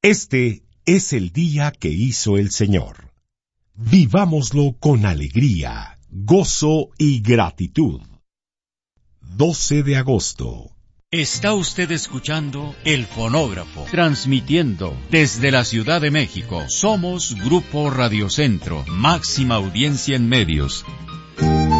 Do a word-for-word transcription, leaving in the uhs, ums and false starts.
Este es el día que hizo el Señor. Vivámoslo con alegría, gozo y gratitud. doce de agosto. Está usted escuchando El Fonógrafo, transmitiendo desde la Ciudad de México. Somos Grupo Radio Centro, máxima audiencia en medios.